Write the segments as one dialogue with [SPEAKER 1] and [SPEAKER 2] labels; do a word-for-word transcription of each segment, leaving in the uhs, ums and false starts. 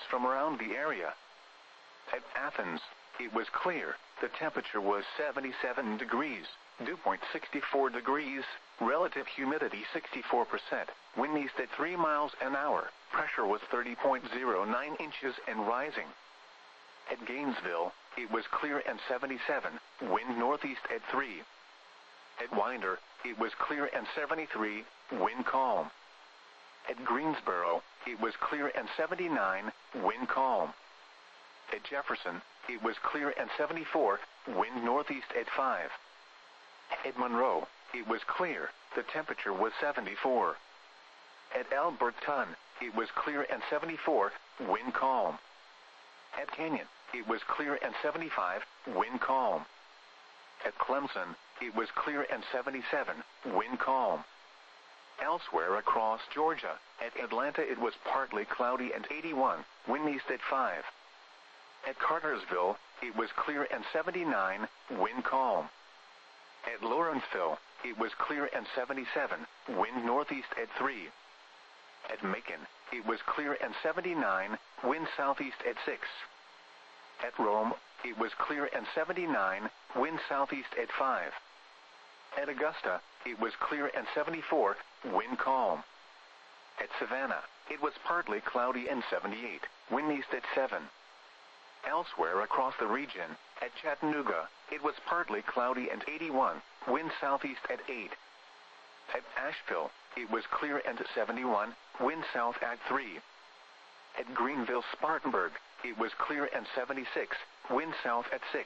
[SPEAKER 1] from around the area. At Athens, it was clear. The temperature was seventy-seven degrees, dew point sixty-four degrees, relative humidity sixty-four percent, wind east at three miles an hour, pressure was thirty point zero nine inches and rising. At Gainesville, it was clear and seventy-seven, wind northeast at three. At Winder, it was clear and seventy-three, wind calm. At Greensboro, it was clear and seventy-nine, wind calm. At Jefferson, it was clear and seventy-four, wind northeast at five. At Monroe, it was clear, the temperature was seventy-four. At Alberton, it was clear and seventy-four, wind calm. At Canyon, it was clear and seventy-five, wind calm. At Clemson, it was clear and seventy-seven, wind calm. Elsewhere across Georgia, at Atlanta it was partly cloudy and eighty-one, wind east at five. At Cartersville, it was clear and seventy-nine, wind calm. At Lawrenceville, it was clear and seventy-seven, wind northeast at three. At Macon, it was clear and seventy-nine, wind southeast at six. At Rome, it was clear and seventy-nine, wind southeast at five. At Augusta, it was clear and seventy-four, wind calm. At Savannah, it was partly cloudy and seventy-eight, wind east at seven. Elsewhere across the region, at Chattanooga, it was partly cloudy and eighty-one, wind southeast at eight. At Asheville, it was clear and seventy-one, wind south at three. At Greenville-Spartanburg, it was clear and seventy-six, wind south at six.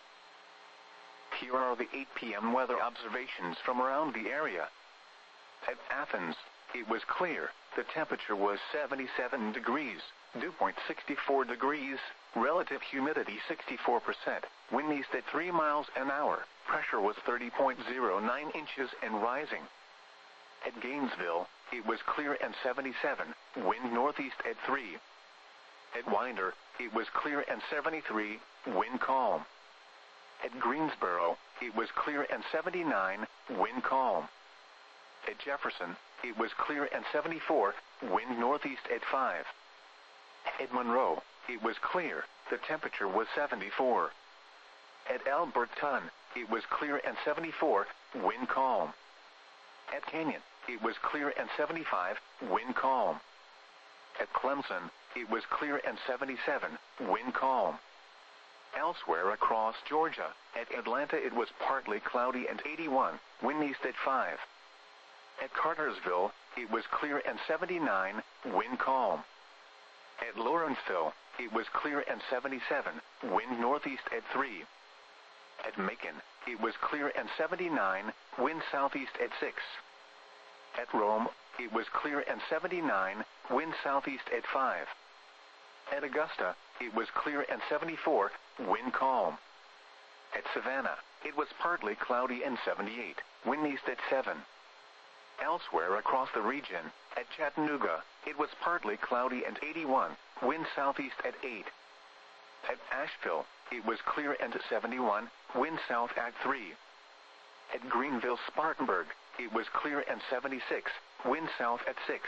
[SPEAKER 1] Here are the eight p m weather observations from around the area. At Athens, it was clear, the temperature was seventy-seven degrees, dew point sixty-four degrees, relative humidity sixty-four percent, wind east at three miles an hour, pressure was thirty point zero nine inches and rising. At Gainesville, it was clear and seventy-seven, wind northeast at three. At Winder, it was clear and seventy-three, wind calm. At Greensboro, it was clear and seventy-nine, wind calm. At Jefferson, it was clear and seventy-four, wind northeast at five. At Monroe, it was clear, the temperature was seventy-four. At Alberton, it was clear and seventy-four, wind calm. At Canyon, it was clear and seventy-five, wind calm. At Clemson, it was clear and seventy-seven, wind calm. Elsewhere across Georgia, at Atlanta it was partly cloudy and eighty-one, wind east at five. At Cartersville, it was clear and seventy-nine, wind calm. At Lawrenceville, it was clear and seventy-seven, wind northeast at three. At Macon, it was clear and seventy-nine, wind southeast at six. At Rome, it was clear and seventy-nine, wind southeast at five. At Augusta, it was clear and seventy-four, wind calm. At Savannah, it was partly cloudy and seventy-eight, wind east at seven. Elsewhere across the region, at Chattanooga, it was partly cloudy and eighty-one, wind southeast at eight. At Asheville, it was clear and seventy-one, wind south at three. At Greenville-Spartanburg, it was clear and seventy-six, wind south at six.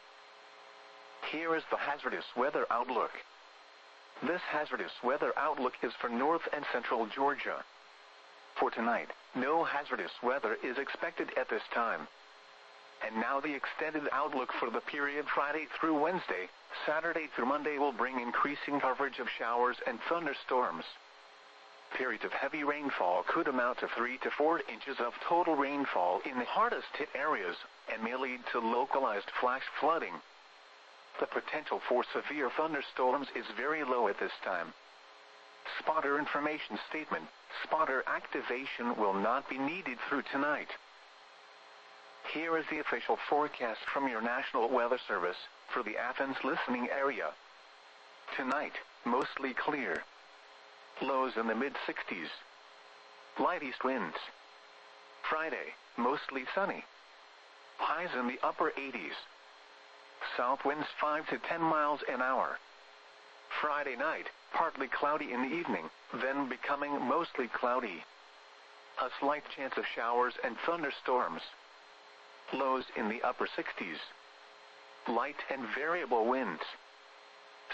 [SPEAKER 1] Here is the hazardous weather outlook. This hazardous weather outlook is for north and central Georgia. For tonight, no hazardous weather is expected at this time. And now the extended outlook for the period Friday through Wednesday, Saturday through Monday will bring increasing coverage of showers and thunderstorms. Periods of heavy rainfall could amount to three to four inches of total rainfall in the hardest hit areas, and may lead to localized flash flooding. The potential for severe thunderstorms is very low at this time. Spotter information statement: spotter activation will not be needed through tonight. Here is the official forecast from your National Weather Service for the Athens listening area. Tonight, mostly clear. Lows in the mid sixties. Light east winds. Friday, mostly sunny. Highs in the upper eighties. South winds five to ten miles an hour. Friday night, partly cloudy in the evening, then becoming mostly cloudy. A slight chance of showers and thunderstorms. Lows in the upper sixties. Light and variable winds.